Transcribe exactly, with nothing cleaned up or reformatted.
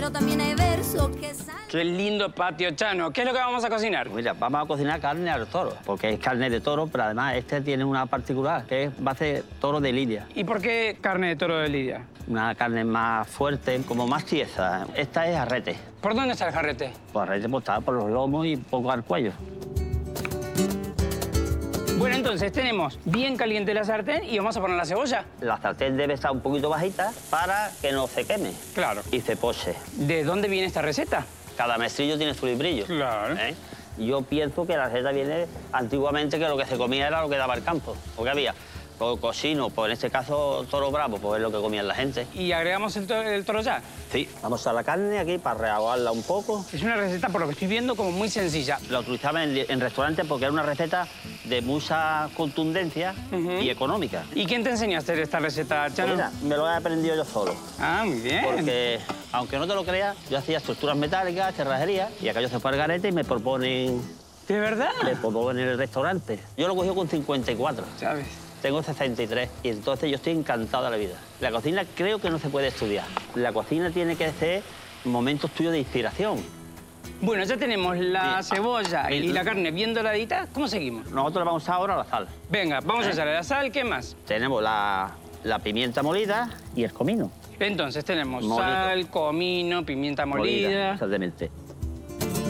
Pero también hay versos que salen. Qué lindo patio, Chano. ¿Qué es lo que vamos a cocinar? Mira, vamos a cocinar carne al toro, porque es carne de toro, pero además este tiene una particular, que es, va a ser toro de lidia. ¿Y por qué carne de toro de lidia? Una carne más fuerte, como más tiesa. Esta es arrete. ¿Por dónde está el jarrete? Pues arrete pues, está por los lomos y un poco al cuello. Bueno, entonces tenemos bien caliente la sartén y vamos a poner la cebolla. La sartén debe estar un poquito bajita para que no se queme. Claro. Y se poche. ¿De dónde viene esta receta? Cada mestrillo tiene su librillo. Claro. ¿Eh? Yo pienso que la receta viene antiguamente que lo que se comía era lo que daba el campo. Porque había co- cochino, pues en este caso toro bravo, pues es lo que comían la gente. ¿Y agregamos el, to- el toro ya? Sí. Vamos a la carne aquí para rehogarla un poco. Es una receta, por lo que estoy viendo, como muy sencilla. La utilizaba en, en restaurantes porque era una receta de mucha contundencia Ujú. y económica. ¿Y quién te enseñó a hacer esta receta, Chano? Mira, me lo he aprendido yo solo. Ah, muy bien. Porque, aunque no te lo creas, yo hacía estructuras metálicas, cerrajería, y aquello se fue al garete y me proponen, ¿De verdad? me proponen el restaurante. Yo lo cogí con cincuenta y cuatro. ¿Sabes? Tengo sesenta y tres y entonces yo estoy encantado de la vida. La cocina creo que no se puede estudiar. La cocina tiene que ser momentos tuyos de inspiración. Bueno, ya tenemos la Bien. cebolla Bien. y la carne bien doradita. ¿Cómo seguimos? Nosotros le vamos a usar ahora la sal. Venga, vamos a ¿Eh? echarle la sal. ¿Qué más? Tenemos la, la pimienta molida y el comino. Entonces tenemos Molido. sal, comino, pimienta molida. Exactamente.